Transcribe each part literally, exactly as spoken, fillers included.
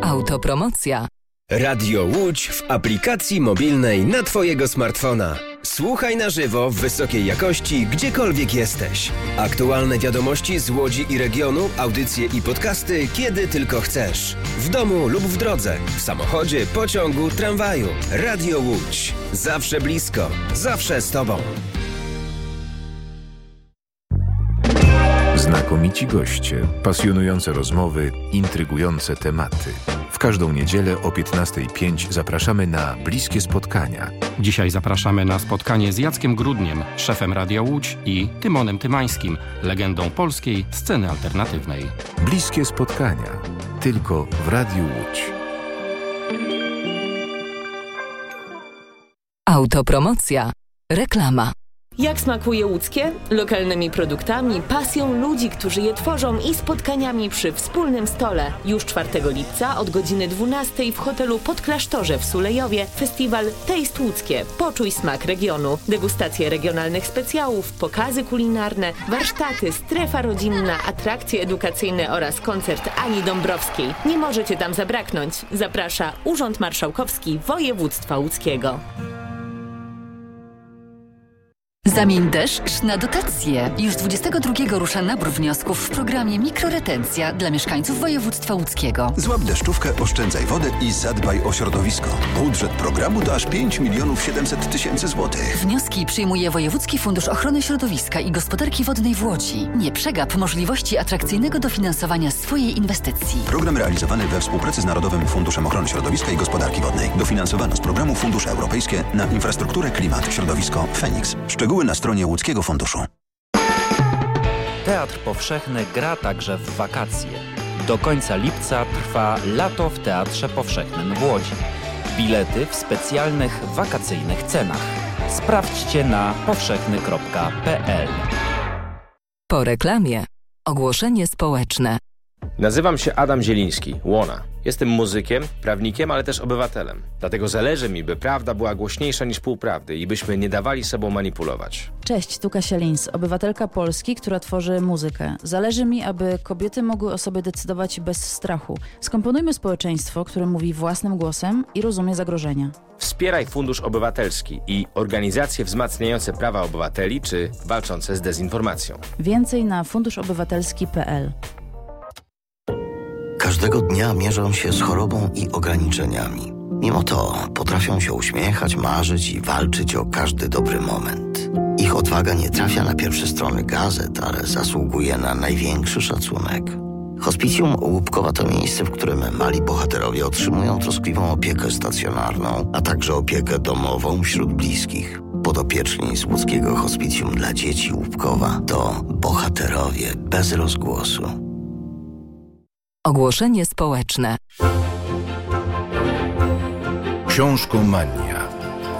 Autopromocja. Radio Łódź w aplikacji mobilnej na Twojego smartfona. Słuchaj na żywo w wysokiej jakości, gdziekolwiek jesteś. Aktualne wiadomości z Łodzi i regionu, audycje i podcasty, kiedy tylko chcesz. W domu lub w drodze, w samochodzie, pociągu, tramwaju. Radio Łódź. Zawsze blisko, zawsze z Tobą. Znakomici goście, pasjonujące rozmowy, intrygujące tematy. W każdą niedzielę o piętnasta pięć zapraszamy na Bliskie Spotkania. Dzisiaj zapraszamy na spotkanie z Jackiem Grudniem, szefem Radia Łódź, i Tymonem Tymańskim, legendą polskiej sceny alternatywnej. Bliskie Spotkania. Tylko w Radiu Łódź. Autopromocja. Reklama. Jak smakuje łódzkie? Lokalnymi produktami, pasją ludzi, którzy je tworzą i spotkaniami przy wspólnym stole. Już czwartego lipca od godziny dwunastej w hotelu Podklasztorze w Sulejowie festiwal Taste Łódzkie. Poczuj smak regionu. Degustacje regionalnych specjałów, pokazy kulinarne, warsztaty, strefa rodzinna, atrakcje edukacyjne oraz koncert Ani Dąbrowskiej. Nie możecie tam zabraknąć. Zaprasza Urząd Marszałkowski Województwa Łódzkiego. Zamień deszcz na dotacje. Już dwudziestego drugiego rusza nabór wniosków w programie Mikroretencja dla mieszkańców województwa łódzkiego. Złap deszczówkę, oszczędzaj wodę i zadbaj o środowisko. Budżet programu to aż pięć milionów siedemset tysięcy złotych. Wnioski przyjmuje Wojewódzki Fundusz Ochrony Środowiska i Gospodarki Wodnej w Łodzi. Nie przegap możliwości atrakcyjnego dofinansowania swojej inwestycji. Program realizowany we współpracy z Narodowym Funduszem Ochrony Środowiska i Gospodarki Wodnej. Dofinansowano z programu Fundusze Europejskie na infrastrukturę, klimat, środowisko, Feniks. Szczegóły na stronie Łódzkiego Funduszu. Teatr Powszechny gra także w wakacje. Do końca lipca trwa Lato w Teatrze Powszechnym w Łodzi. Bilety w specjalnych wakacyjnych cenach. Sprawdźcie na powszechny kropka p l. Po reklamie. Ogłoszenie społeczne. Nazywam się Adam Zieliński, Łona. Jestem muzykiem, prawnikiem, ale też obywatelem. Dlatego zależy mi, by prawda była głośniejsza niż półprawdy i byśmy nie dawali sobą manipulować. Cześć, tu Kasia Lins, obywatelka Polski, która tworzy muzykę. Zależy mi, aby kobiety mogły o sobie decydować bez strachu. Skomponujmy społeczeństwo, które mówi własnym głosem i rozumie zagrożenia. Wspieraj Fundusz Obywatelski i organizacje wzmacniające prawa obywateli czy walczące z dezinformacją. Więcej na fundusz obywatelski kropka p l. Każdego dnia mierzą się z chorobą i ograniczeniami. Mimo to potrafią się uśmiechać, marzyć i walczyć o każdy dobry moment. Ich odwaga nie trafia na pierwsze strony gazet, ale zasługuje na największy szacunek. Hospicjum Łupkowa to miejsce, w którym mali bohaterowie otrzymują troskliwą opiekę stacjonarną, a także opiekę domową wśród bliskich. Podopieczni z łódzkiego Hospicjum dla dzieci Łupkowa to bohaterowie bez rozgłosu. Ogłoszenie społeczne. Książkomania.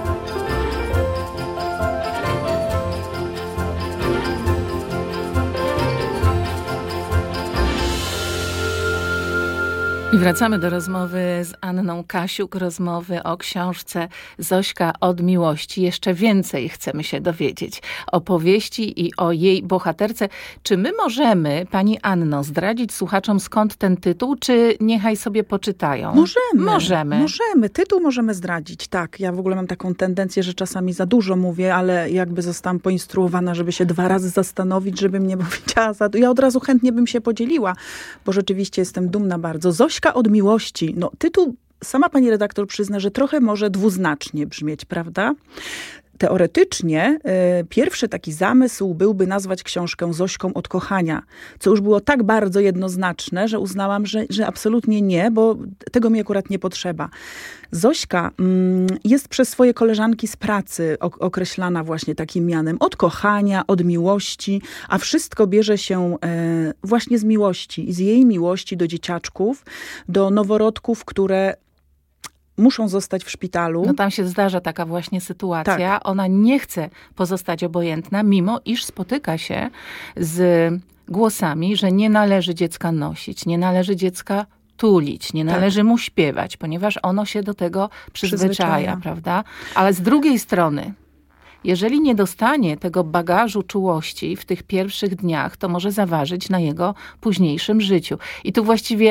I wracamy do rozmowy z Anną Kasiuk, rozmowy o książce Zośka od miłości. Jeszcze więcej chcemy się dowiedzieć o powieści i o jej bohaterce. Czy my możemy, pani Anno, zdradzić słuchaczom, skąd ten tytuł, czy niechaj sobie poczytają? Możemy. Możemy. Możemy. Tytuł możemy zdradzić, tak. Ja w ogóle mam taką tendencję, że czasami za dużo mówię, ale jakby zostałam poinstruowana, żeby się dwa razy zastanowić, żebym nie powiedziała za dużo. Ja od razu chętnie bym się podzieliła, bo rzeczywiście jestem dumna bardzo. Zośka od miłości. No, tytuł, sama pani redaktor przyzna, że trochę może dwuznacznie brzmieć, prawda? Teoretycznie y, pierwszy taki zamysł byłby nazwać książkę Zośką od kochania, co już było tak bardzo jednoznaczne, że uznałam, że, że absolutnie nie, bo tego mi akurat nie potrzeba. Zośka mm, jest przez swoje koleżanki z pracy ok- określana właśnie takim mianem od kochania, od miłości, a wszystko bierze się e, właśnie z miłości, z jej miłości do dzieciaczków, do noworodków, które muszą zostać w szpitalu. No tam się zdarza taka właśnie sytuacja. Tak. Ona nie chce pozostać obojętna, mimo iż spotyka się z głosami, że nie należy dziecka nosić, nie należy dziecka tulić, nie należy tak. mu śpiewać, ponieważ ono się do tego przyzwyczaja, przyzwyczaja, prawda? Ale z drugiej strony, jeżeli nie dostanie tego bagażu czułości w tych pierwszych dniach, to może zaważyć na jego późniejszym życiu. I tu właściwie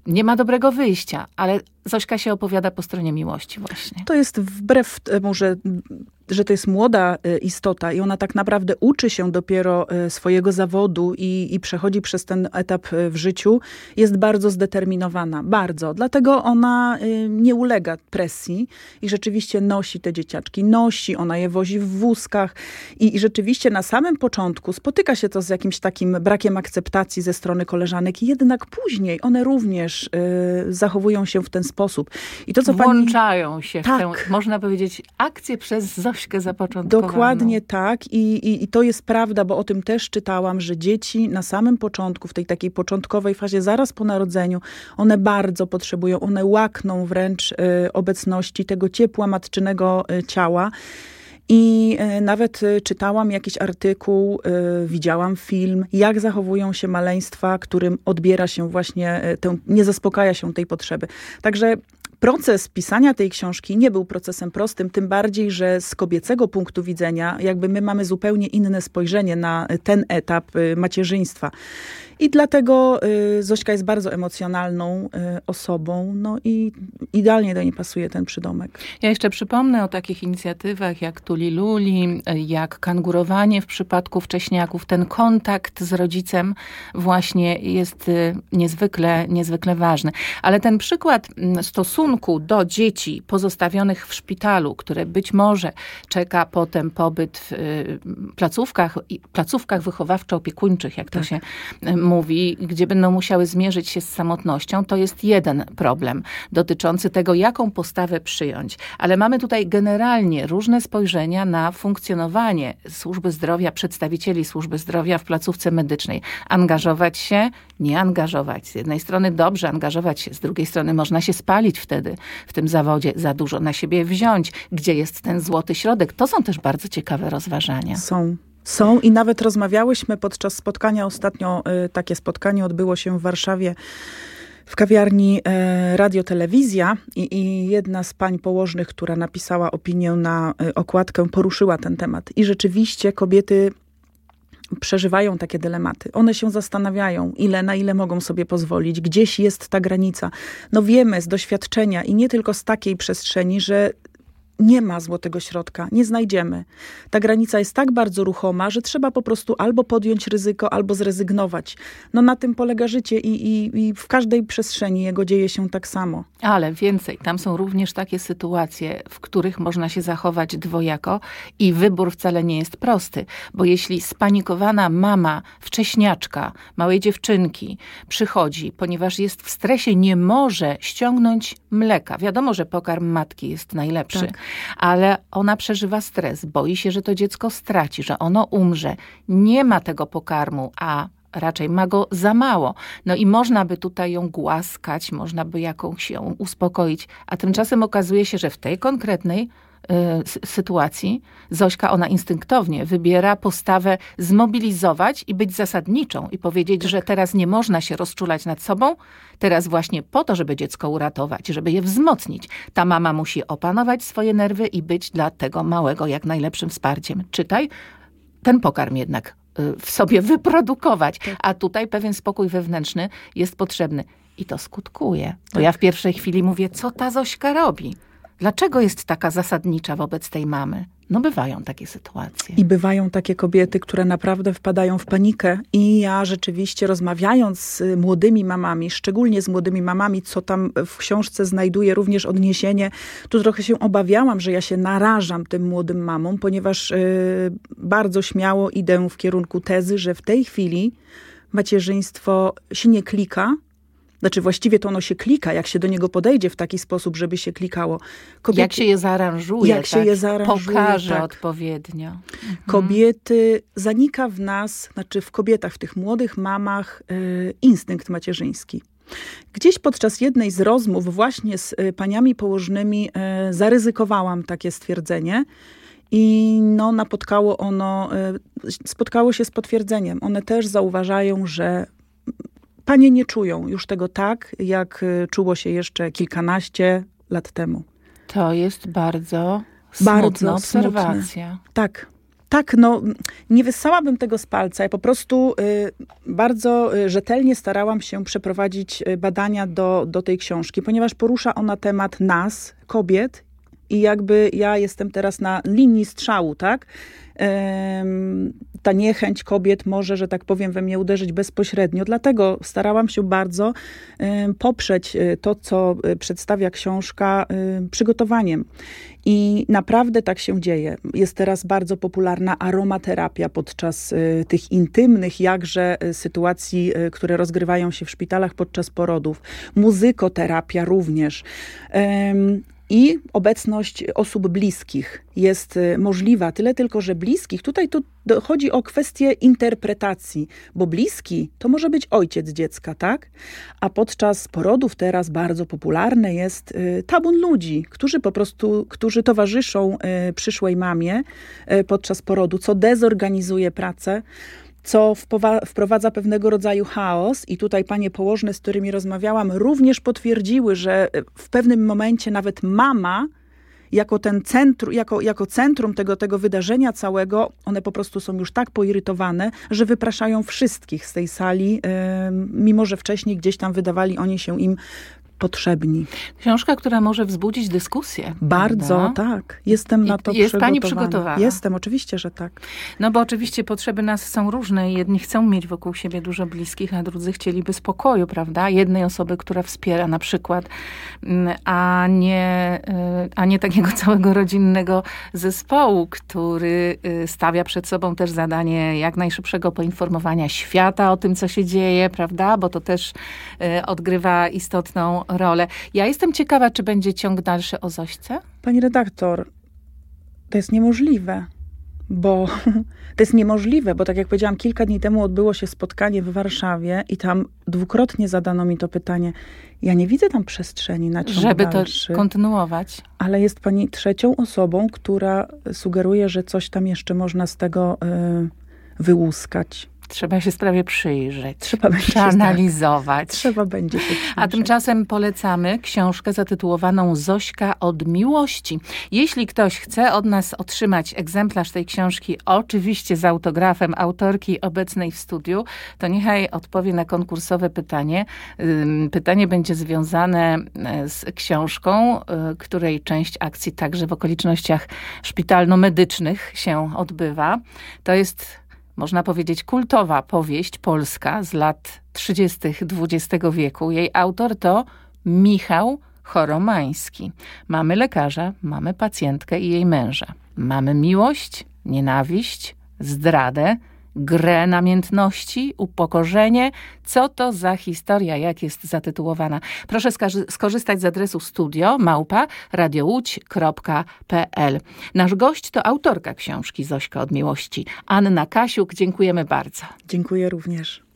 nie ma dobrego wyjścia, ale Zośka się opowiada po stronie miłości właśnie. To jest wbrew temu, że, że to jest młoda istota i ona tak naprawdę uczy się dopiero swojego zawodu i, i przechodzi przez ten etap w życiu, jest bardzo zdeterminowana. Bardzo. Dlatego ona nie ulega presji i rzeczywiście nosi te dzieciaczki. Nosi, ona je wozi w wózkach i, i rzeczywiście na samym początku spotyka się to z jakimś takim brakiem akceptacji ze strony koleżanek i jednak później one również y, zachowują się w ten sposób. I to, co Włączają pani... się w tak. tę, można powiedzieć, akcję przez Zośkę zapoczątkowaną. Dokładnie tak. I, i, I to jest prawda, bo o tym też czytałam, że dzieci na samym początku, w tej takiej początkowej fazie, zaraz po narodzeniu, one bardzo potrzebują, one łakną wręcz y, obecności tego ciepła matczynego y, ciała. I nawet czytałam jakiś artykuł, widziałam film, jak zachowują się maleństwa, którym odbiera się właśnie, tę, nie zaspokaja się tej potrzeby. Także proces pisania tej książki nie był procesem prostym, tym bardziej, że z kobiecego punktu widzenia jakby my mamy zupełnie inne spojrzenie na ten etap macierzyństwa. I dlatego y, Zośka jest bardzo emocjonalną y, osobą, no i idealnie do niej pasuje ten przydomek. Ja jeszcze przypomnę o takich inicjatywach jak Tuli Luli, jak kangurowanie w przypadku wcześniaków. Ten kontakt z rodzicem właśnie jest y, niezwykle, niezwykle ważny. Ale ten przykład stosunku do dzieci pozostawionych w szpitalu, które być może czeka potem pobyt w y, placówkach, placówkach wychowawczo-opiekuńczych, jak to tak się y, mówi, gdzie będą musiały zmierzyć się z samotnością, to jest jeden problem dotyczący tego, jaką postawę przyjąć. Ale mamy tutaj generalnie różne spojrzenia na funkcjonowanie służby zdrowia, przedstawicieli służby zdrowia w placówce medycznej. Angażować się, nie angażować. Z jednej strony dobrze angażować się, z drugiej strony można się spalić wtedy w tym zawodzie, za dużo na siebie wziąć. Gdzie jest ten złoty środek? To są też bardzo ciekawe rozważania. Są. Są i nawet rozmawiałyśmy podczas spotkania ostatnio, y, takie spotkanie odbyło się w Warszawie w kawiarni y, Radio Telewizja i, i jedna z pań położnych, która napisała opinię na y, okładkę, poruszyła ten temat. I rzeczywiście kobiety przeżywają takie dylematy. One się zastanawiają, ile, na ile mogą sobie pozwolić. Gdzieś jest ta granica. No wiemy z doświadczenia i nie tylko z takiej przestrzeni, że nie ma złotego środka, nie znajdziemy. Ta granica jest tak bardzo ruchoma, że trzeba po prostu albo podjąć ryzyko, albo zrezygnować. No na tym polega życie i, i, i w każdej przestrzeni jego dzieje się tak samo. Ale więcej, tam są również takie sytuacje, w których można się zachować dwojako i wybór wcale nie jest prosty, bo jeśli spanikowana mama, wcześniaczka, małej dziewczynki przychodzi, ponieważ jest w stresie, nie może ściągnąć mleka. Wiadomo, że pokarm matki jest najlepszy. Tak. Ale ona przeżywa stres, boi się, że to dziecko straci, że ono umrze. Nie ma tego pokarmu, a raczej ma go za mało. No i można by tutaj ją głaskać, można by jakąś ją uspokoić, a tymczasem okazuje się, że w tej konkretnej y, sytuacji Zośka, ona instynktownie wybiera postawę zmobilizować i być zasadniczą i powiedzieć, tak, że teraz nie można się rozczulać nad sobą, teraz właśnie po to, żeby dziecko uratować, żeby je wzmocnić. Ta mama musi opanować swoje nerwy i być dla tego małego jak najlepszym wsparciem. Czytaj, ten pokarm jednak w sobie wyprodukować, tak, a tutaj pewien spokój wewnętrzny jest potrzebny. I to skutkuje. Bo tak, ja w pierwszej chwili mówię, co ta Zośka robi? Dlaczego jest taka zasadnicza wobec tej mamy? No bywają takie sytuacje. I bywają takie kobiety, które naprawdę wpadają w panikę. I ja rzeczywiście rozmawiając z młodymi mamami, szczególnie z młodymi mamami, co tam w książce znajduję również odniesienie, tu trochę się obawiałam, że ja się narażam tym młodym mamom, ponieważ yy, bardzo śmiało idę w kierunku tezy, że w tej chwili macierzyństwo się nie klika. Znaczy właściwie to ono się klika, jak się do niego podejdzie w taki sposób, żeby się klikało. Kobiety, jak się je zaaranżuje, jak tak? się je zaaranżuje, pokaże tak, odpowiednio. Mhm. Kobiety, zanika w nas, znaczy w kobietach, w tych młodych mamach yy, instynkt macierzyński. Gdzieś podczas jednej z rozmów właśnie z y, paniami położnymi yy, zaryzykowałam takie stwierdzenie. I no, napotkało ono, yy, spotkało się z potwierdzeniem. One też zauważają, że panie nie czują już tego tak, jak czuło się jeszcze kilkanaście lat temu. To jest bardzo smutna bardzo obserwacja. Smutne. Tak. Tak, no nie wyssałabym tego z palca. Ja po prostu y, bardzo rzetelnie starałam się przeprowadzić badania do, do tej książki, ponieważ porusza ona temat nas, kobiet, i jakby ja jestem teraz na linii strzału, tak? Ym, ta niechęć kobiet może, że tak powiem, we mnie uderzyć bezpośrednio. Dlatego starałam się bardzo ym, poprzeć to, co przedstawia książka, ym, przygotowaniem. I naprawdę tak się dzieje. Jest teraz bardzo popularna aromaterapia podczas y, tych intymnych jakże y, sytuacji, y, które rozgrywają się w szpitalach podczas porodów. Muzykoterapia również. Ym, I obecność osób bliskich jest możliwa. Tyle tylko, że bliskich, tutaj tu chodzi o kwestię interpretacji, bo bliski to może być ojciec dziecka, tak? A podczas porodów teraz bardzo popularne jest tabun ludzi, którzy po prostu, którzy towarzyszą przyszłej mamie podczas porodu, co dezorganizuje pracę, co wprowadza pewnego rodzaju chaos. I tutaj panie położne, z którymi rozmawiałam, również potwierdziły, że w pewnym momencie nawet mama, jako, ten centrum, jako, jako centrum tego, tego wydarzenia całego, one po prostu są już tak poirytowane, że wypraszają wszystkich z tej sali, yy, mimo że wcześniej gdzieś tam wydawali oni się im potrzebni. Książka, która może wzbudzić dyskusję. Bardzo, prawda? Tak. Jestem na to I jest przygotowana. pani przygotowana? Jestem, oczywiście, że tak. No bo oczywiście potrzeby nas są różne. Jedni chcą mieć wokół siebie dużo bliskich, a drudzy chcieliby spokoju, prawda? Jednej osoby, która wspiera na przykład, a nie, a nie takiego całego rodzinnego zespołu, który stawia przed sobą też zadanie jak najszybszego poinformowania świata o tym, co się dzieje, prawda? Bo to też odgrywa istotną rolę. Ja jestem ciekawa, czy będzie ciąg dalszy o Zośce? Pani redaktor, to jest niemożliwe, bo to jest niemożliwe, bo tak jak powiedziałam, kilka dni temu odbyło się spotkanie w Warszawie i tam dwukrotnie zadano mi to pytanie. Ja nie widzę tam przestrzeni na ciąg Żeby dalszy. to kontynuować. Ale jest pani trzecią osobą, która sugeruje, że coś tam jeszcze można z tego y, wyłuskać. Trzeba się sprawie przyjrzeć. Trzeba będzie przeanalizować. Trzeba będzie się przyjrzeć. A tymczasem polecamy książkę zatytułowaną Zośka od miłości. Jeśli ktoś chce od nas otrzymać egzemplarz tej książki, oczywiście z autografem autorki obecnej w studiu, to niechaj odpowie na konkursowe pytanie. Pytanie będzie związane z książką, której część akcji także w okolicznościach szpitalno-medycznych się odbywa. To jest, można powiedzieć, kultowa powieść polska z lat trzydziestych dwudziestego wieku. Jej autor to Michał Choromański. Mamy lekarza, mamy pacjentkę i jej męża. Mamy miłość, nienawiść, zdradę, grę namiętności, upokorzenie. Co to za historia, jak jest zatytułowana? Proszę skorzystać z adresu studio małpa radiołódź kropka p l. Nasz gość to autorka książki Zośka od miłości, Anna Kasiuk. Dziękujemy bardzo. Dziękuję również.